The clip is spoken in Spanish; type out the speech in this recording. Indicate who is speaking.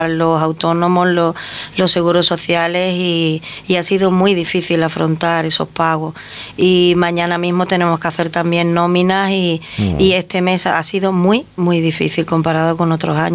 Speaker 1: los autónomos, los seguros sociales y ha sido muy difícil afrontar esos pagos. Y mañana mismo tenemos que hacer también nóminas y este mes ha sido muy, muy difícil comparado con otros años.